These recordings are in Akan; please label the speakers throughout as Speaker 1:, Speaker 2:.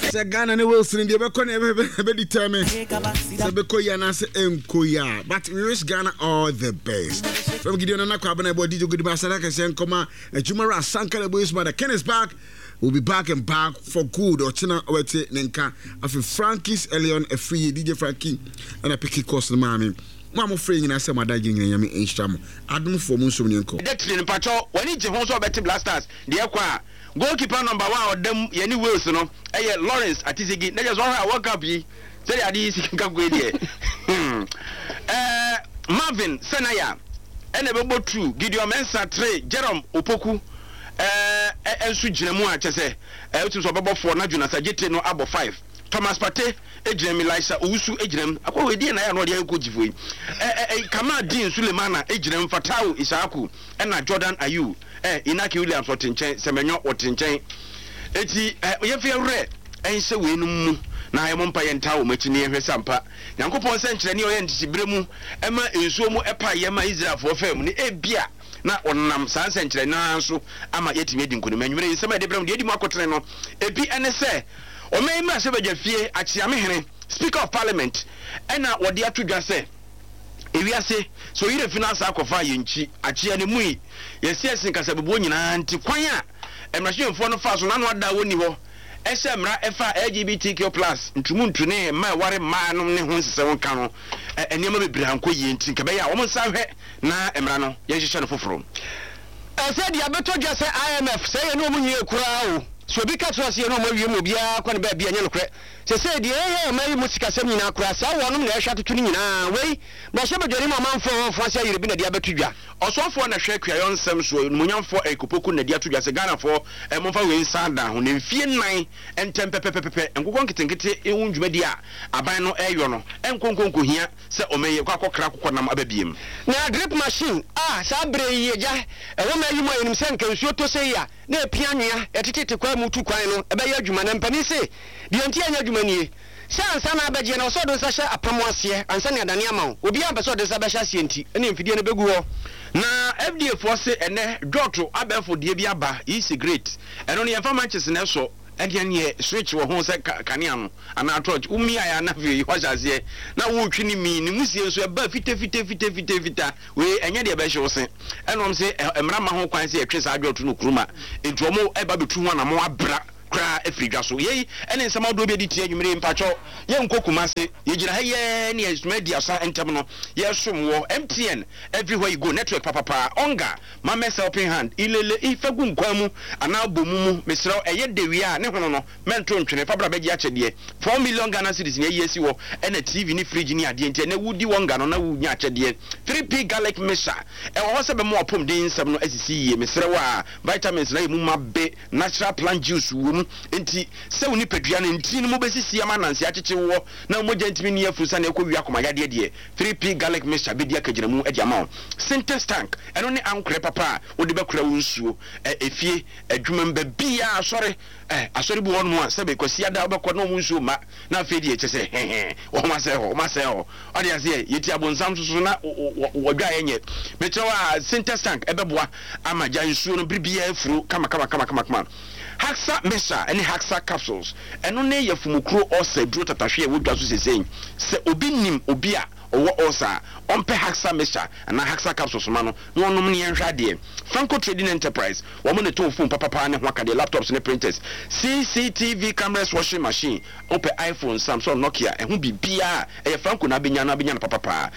Speaker 1: Say Ghana ne Wilson dey be determine. Say be koya na say enkoya. But we wish Ghana all the best. From Gideon na kwa bana body go di basara ka say nkoma Jumara Sankara boys mother Kenneth back. We'll be back and back for good or china wete nenka afi Frankie's Elion a free DJ Frankie and a picky course the mommy. Mama free in asa madagin yami instram. Adum for mun so nko. That in patrol when it hon so better blasters. The aqua goalkeeper number 1 of them Yenny Wilson no. Lawrence Atisigi. They just want to work up ye. Say adi sikam go there. Marvin Senaya. Enebo 2 Gideon Mensah 3 Jerome Opoku. Ensu Jinemu achese utu so babo 4 na Juna Sajete no abo 5 Thomas Pate ejinem Elisha Owusu ejinem akwa wedi na ya no de anko gifoi Kamal Dean Sulemana ejinem Fatau Isaaku na Jordan Ayu Inaki Williams otinchen Semenyo otinchen eti yefe wre ense we no mu na ayemo mpa yenta wo machini ehwe sampa Nyankopon se nkyere ne oye ntibire mu ema ensuo mu epa yema Israel fo fam ni ebia na onam sanse nkyere na so ama yetimi edi nkoni manwere nsema de bram de edi mu akotre no ebi ene se o mai ma se badwafie achiame hene Speaker of Parliament ena wode atodwa se ewiase so yire finance akofa yenchi achia ne mu yesi kasabubo nyina nti kwan a emrahwemfo no fa so na no ada woni ho ehye mra efa LGBTQ+ ntumuntu ne ma ware ma no ne ho nsese wonka no enema bebre hanko yi nti nke be ya wo nsa hwe na emra no ye hyehyɛ no foforo ase dia betodwa se IMF se ye no mu nyi ekura o so bi ka to se ye no mu wiem obia kwa ne ba bia nye no kre se dia ye ma yi musika sem nyina kura sa wonom na ehwa tutu nyina wei na hye bedwari ma manfo fo ase yire bi na dia betodwa osofo na hwe kwayo nsem so munyamfo ekopoku na dia todwa se Ghana fo momfa we nsanda ho na mfie nan entem pepepepe enkokon kitenkete ehun dwumadi a aban no eyo no enkonkonko hia se omeye kwakokra kokonam ababiem na drip machine sa bre yeja ewo ma yi mo enim se nkansuo to se ya na epia nwea etitete kwa mutu kwan no ebe ya adwuma na mpani se bi enti anya adwuma nie sansa na abaje na so do sa hye apamo ase ansa ne adane ama obi am beso do sa be hye ase enti ene mfidie no begu ho na FDA force ene dotto abefo de bi aba is great eno ne yemfa matches na so ede ne switch wo ho se kanea no ana torch umi aya na fi ho hyaase na wo twini mi ni musie so eba fita we enye de be hye wo se eno se emra ma ho kwan se etwe sa dotto no kuruma enti omo eba betu ho na mo abra kra efridwa so ye ene nsama do be di tie nwumire mpacho ye nkokuma se ye gira ha ye ne media sa entem no ye somwo MTN everywhere you go network papa onga mama helping hand ilele ifagu nkwamu ana bomumu mesro eye dewia ne hono no mento ntwene fabra be gi achede 4 million Ghana cedis ne yesi wo ene TV ni fridge ni ade ente ne wudi wonga no na wunya achede 3P garlic mixture e wo se be mo opom den nsam no asisi ye mesro wa vitamins na mu mabe natural plant juice wo enti se woni padua no enti no mo besisi ama nanse akyeche wo na mo gentimi ne afusa na ekowia komayade de 3P garlic mixture be dia kagina mu ade ama Sintex tank eno ne ankre papa wo de bekura wo nsuo efie adwuma mba bia asori bu wonu a se be kwasi ada obekọ na wo nsuo ma na afie de eche se wo ma se ho ade ase yeti abonsam so na wodwa yenye mechewa Sintex tank ebeboa ama ja nsuo no bibia afuru kama Haxa Mesha any Haxa capsules eno ne yefumukro osa duro tatahwe wodwa so seseng se obi nim obia owo osa ompe Haxa Mesha na Haxa capsules ma no wonom ne yenhwa de Franco Trading Enterprise wo mo ne to phone papa ne ho akade laptops ne printers CCTV cameras washing machine ope iPhone Samsung Nokia ehu bibia Franco na benya na papa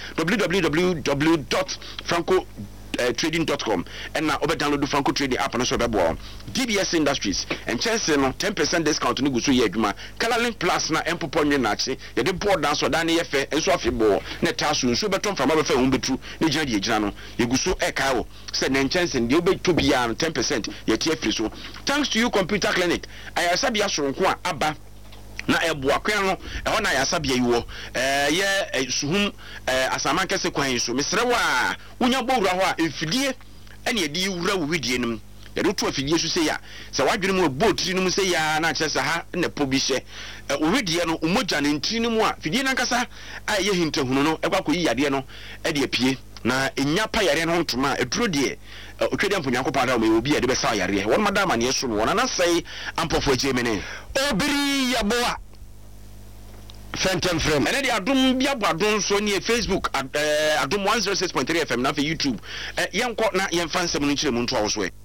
Speaker 1: www.franco trading.com and now over download the Franco Trading app on so DBS Industries and chance no 10% discount ni gusu ye adwuma Colorlink Plus na empoponye na achi ye de board dance odan ye fe enso afebo na taso nso beton fama be fe ho betu ne gina de gina no ye gusu e kai wo se na chance de obetu bia 10% ye tie free so thanks to you computer clinic ayasa bia soronko aba na eboa kwan no ehona ya sabia yiwo ye suhum asaman kese kwan so mesrewa unya bowura ho a efidie ene edi wura wo widie nim ye do to afidie so se ya se wadwene mu botri nim se ya na kyesa ha na po bi hye widie no umoja ne ntri nim a fidie na nkasa a ye hintahunu no ekwa ko yiyade no e de apie na enya pa yare no ntoma eduro de otwede amponyanko pa da o obi e de be sa yare won madama ne yeso no won na sai ampofo agye obiri yaboa Phantom frame. And then Adum Biabadon so near Facebook at Adum 106.3 FM na for YouTube. Young court na yan fan 7 inch muntu house way.